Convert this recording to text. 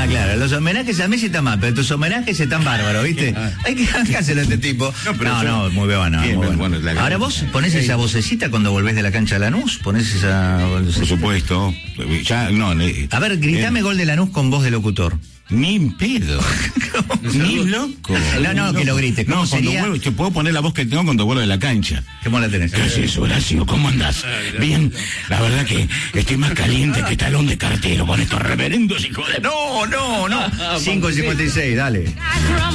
claro, los homenajes a Messi están mal, pero tus homenajes están bárbaros, ¿viste? Hay que arrancárselo a este tipo. No, muy bueno. Bien, muy bueno. Ahora vos ponés esa vocecita cuando volvés de la cancha de Lanús, ponés esa vocecita. Por supuesto. Ya, no, a ver, gritame gol de Lanús con voz de locutor. Ni en pedo. Ni loco. No, que lo grites. ¿Cómo sería? Vuelvo, te puedo poner la voz que tengo cuando vuelvo de la cancha. ¿Cómo la tenés? ¿Qué haces, Horacio? ¿Cómo andás? Bien. La verdad que estoy más caliente que talón de cartero con estos reverendos hijos de... No. 5:56, dale.